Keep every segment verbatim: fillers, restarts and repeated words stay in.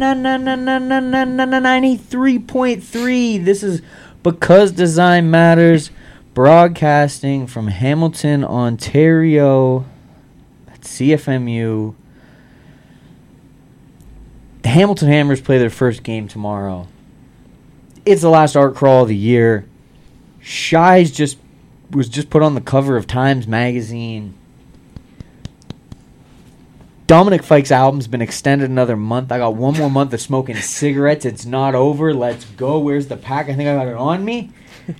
na na na na na na na na ninety-three point three. This is Because Design Matters, broadcasting from Hamilton, Ontario, at C F M U. The Hamilton Hammers play their first game tomorrow. It's the last art crawl of the year. Shies just was just put on the cover of Times Magazine. Dominic Fike's album's been extended another month. I got one more month of smoking cigarettes. It's not over. Let's go. Where's the pack? I think I got it on me.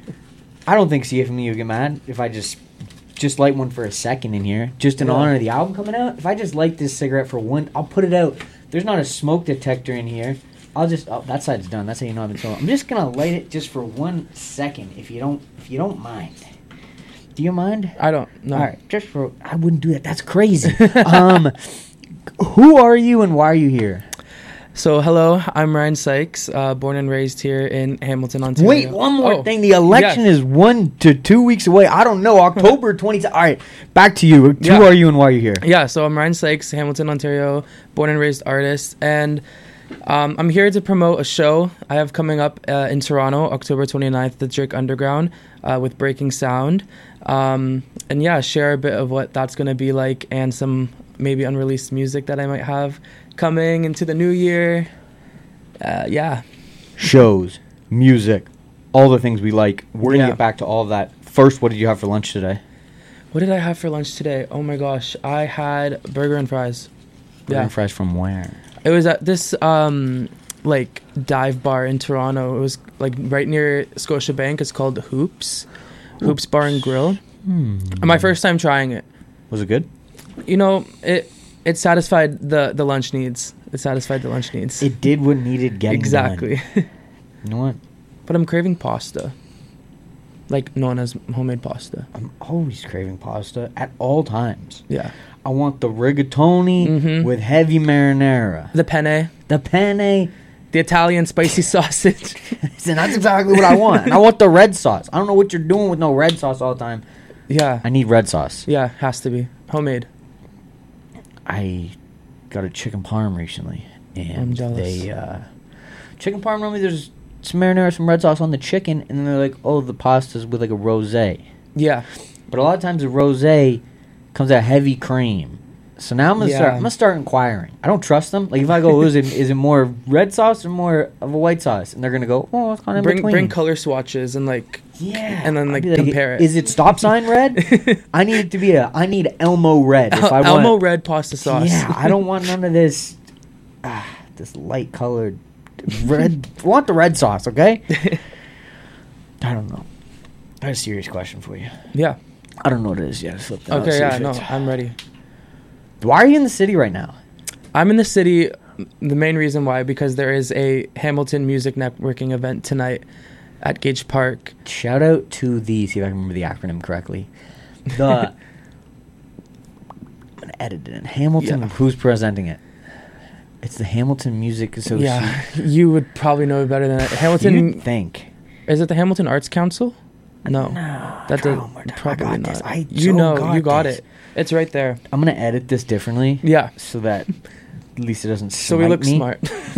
I don't think C F M U would get mad if I just just light one for a second in here, just in yeah. honor of the album coming out. If I just light this cigarette for one, I'll put it out. There's not a smoke detector in here. I'll just oh that side's done. That's how you know I've been smoking. I'm just gonna light it just for one second, if you don't if you don't mind. Do you mind? I don't. No. All right, just for I wouldn't do that. That's crazy. um. Who are you and why are you here? So, hello, I'm Ryan Sykes, uh, born and raised here in Hamilton, Ontario. Wait, one more oh. thing. The election yes. is one to two weeks away. I don't know. October twentieth. All right, back to you. Who yeah. are you and why are you here? Yeah, so I'm Ryan Sykes, Hamilton, Ontario, born and raised artist. And um, I'm here to promote a show I have coming up uh, in Toronto, October twenty-ninth, the Drake Underground, uh, with Breaking Sound. Um, and yeah, share a bit of what that's going to be like and some maybe unreleased music that I might have coming into the new year. Uh, yeah. Shows, music, all the things we like. We're going to yeah. get back to all of that. First, what did you have for lunch today? What did I have for lunch today? Oh my gosh. I had burger and fries. Burger yeah. and fries from where? It was at this um like dive bar in Toronto. It was like right near Scotiabank. It's called Hoops. Hoops, Hoops Bar and Grill. Hmm. My first time trying it. Was it good? You know, it it satisfied the, the lunch needs. It satisfied the lunch needs. It did what needed getting exactly. done. You know what? But I'm craving pasta. Like known as homemade pasta. I'm always craving pasta at all times. Yeah. I want the rigatoni mm-hmm. with heavy marinara. The penne. The penne. The Italian spicy sausage. And that's exactly what I want. And I want the red sauce. I don't know what you're doing with no red sauce all the time. Yeah. I need red sauce. Yeah, has to be. Homemade. I got a chicken parm recently. And I'm jealous. they, uh... Chicken parm, normally there's some marinara, some red sauce on the chicken, and then they're like, oh, the pasta's with like a rosé. Yeah. But a lot of times the rosé comes out heavy cream. So now I'm gonna yeah. start. I'm gonna start inquiring. I don't trust them. Like if I go, is it is it more red sauce or more of a white sauce? And they're gonna go, oh, it's kind of in bring between. bring color swatches and like yeah, and then like, like compare it. Is it stop sign red? I need it to be a. I need Elmo red. If El- I want Elmo red pasta sauce. Yeah, I don't want none of this. Ah, this light colored red. I want the red sauce, okay? I don't know. I have a serious question for you. Yeah. I don't know what it is yet. Slip that okay, out, yeah, no, I'm ready. Why are you in the city right now? I'm in the city. The main reason why, because there is a Hamilton Music Networking event tonight at Gage Park. Shout out to the, see if I can remember the acronym correctly. The, I'm going to edit it in. Hamilton, yeah. Who's presenting it? It's the Hamilton Music Association. Yeah, you would probably know better than that. Hamilton. You'd think. Is it the Hamilton Arts Council? No. No. That does, probably I got not. This. I you so know, got you got this. it. It's right there. I'm going to edit this differently. Yeah. So that at least it doesn't So we look me. smart.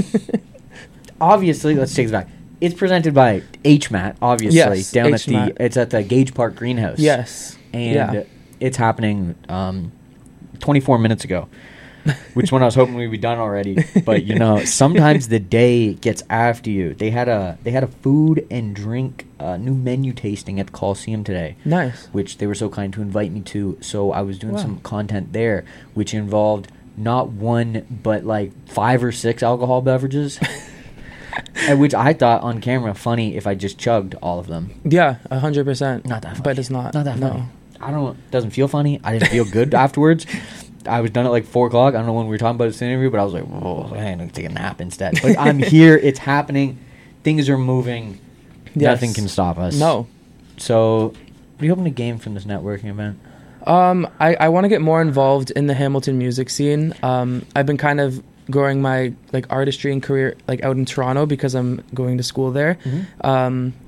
Obviously, let's take it back. It's presented by H M A T, obviously, yes, down H M A T. at the, it's at the Gage Park Greenhouse. Yes. And yeah. it's happening um, twenty-four minutes ago, which one I was hoping we'd be done already. But you know, sometimes the day gets after you. They had a they had a food and drink uh, new menu tasting at the Coliseum today. Nice. Which they were so kind to invite me to. So I was doing wow. some content there, which involved not one but like five or six alcohol beverages. At which I thought on camera funny if I just chugged all of them. Yeah, a hundred percent. Not that funny. But it's not. Not that funny. No. I don't. Doesn't feel funny. I didn't feel good afterwards. I was done at like four o'clock. I don't know when we were talking about this interview, but I was like, "Oh, I'm gonna take a nap instead." But I'm here. It's happening. Things are moving. Yes. Nothing can stop us. No. So, what are you hoping to gain from this networking event? Um, I I want to get more involved in the Hamilton music scene. Um, I've been kind of growing my like artistry and career like out in Toronto because I'm going to school there. Mm-hmm. Um,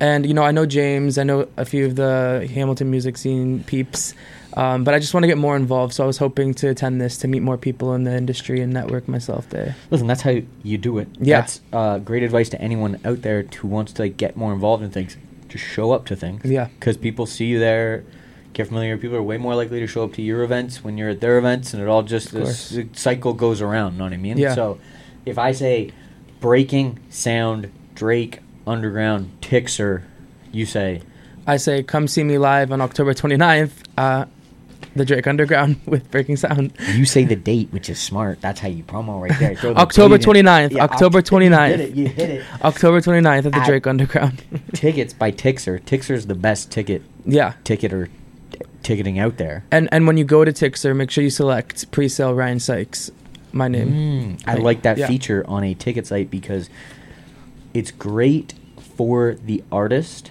And, you know, I know James, I know a few of the Hamilton music scene peeps, um, but I just want to get more involved. So I was hoping to attend this to meet more people in the industry and network myself there. Listen, that's how you do it. Yeah. That's uh, great advice to anyone out there who wants to like, get more involved in things. Just show up to things. Yeah. Because people see you there, get familiar. People are way more likely to show up to your events when you're at their events, and it all just, this cycle goes around, you know what I mean? Yeah. So if I say Breaking Sound, Drake, Underground, Tixer, you say... I say, come see me live on October twenty-ninth, uh, the Drake Underground with Breaking Sound. You say the date, which is smart. That's how you promo right there. Throw the October date in. twenty-ninth. Yeah, October Oct- twenty-ninth. You hit it. You hit it. October twenty-ninth at the At Drake Underground. Tickets by Tixer. Tixer's the best ticket Yeah. ticketer ticketing out there. And and when you go to Tixer, make sure you select pre-sale Ryan Sykes, my name. Mm, I like that Yeah. feature on a ticket site because it's great for the artist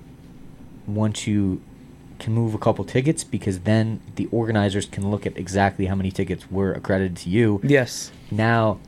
once you can move a couple tickets, because then the organizers can look at exactly how many tickets were accredited to you. Yes. Now,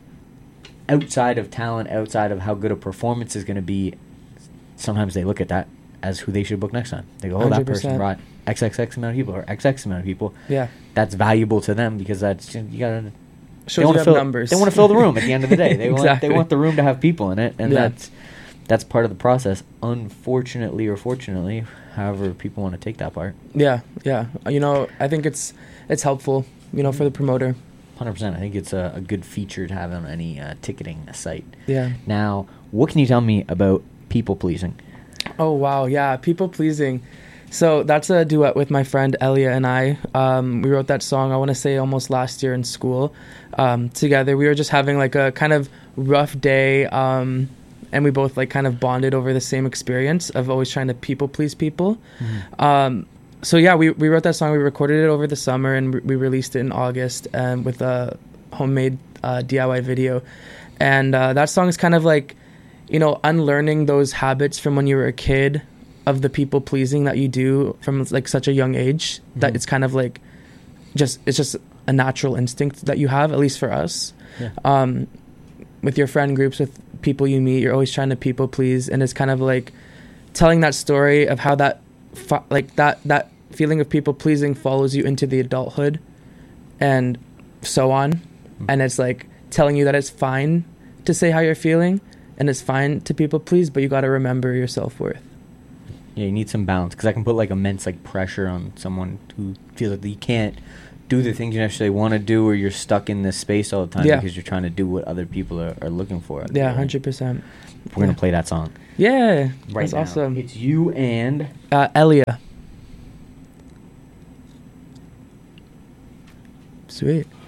outside of talent, outside of how good a performance is going to be, sometimes they look at that as who they should book next time. They go, oh, that person one hundred percent. brought X X X amount of people or X X amount of people. Yeah. That's valuable to them because that's, you got to... Shows They you want to have fill numbers. They want to fill the room at the end of the day. They Exactly. want they want the room to have people in it, and Yeah. that's that's part of the process. Unfortunately or fortunately, however people want to take that part. Yeah, yeah. You know, I think it's it's helpful, you know, for the promoter. one hundred percent. I think it's a, a good feature to have on any uh, ticketing site. Yeah. Now, what can you tell me about people pleasing? Oh, wow. Yeah, people pleasing. So that's a duet with my friend Elia and I. Um, we wrote that song, I want to say, almost last year in school um, together. We were just having like a kind of rough day, um, and we both like kind of bonded over the same experience of always trying to people please people. Mm-hmm. Um, so yeah, we, we wrote that song. We recorded it over the summer, and re- we released it in August um, with a homemade uh, D I Y video. And uh, that song is kind of like, you know, unlearning those habits from when you were a kid of the people pleasing that you do from like such a young age, mm-hmm. that it's kind of like just it's just a natural instinct that you have, at least for us. Yeah. Um, with your friend groups, with people you meet, you're always trying to people please, and it's kind of like telling that story of how that fo- like that that feeling of people pleasing follows you into the adulthood and so on. Mm-hmm. And it's like telling you that it's fine to say how you're feeling and it's fine to people please, but you got to remember your self-worth. Yeah, you need some balance, because I can put like immense like pressure on someone who feels like you can't do the things you necessarily want to do, or you're stuck in this space all the time, yeah. because you're trying to do what other people are, are looking for. Yeah, one hundred percent. We're going to play that song. Yeah, right that's now. awesome. It's you and... Uh, Elia. Sweet.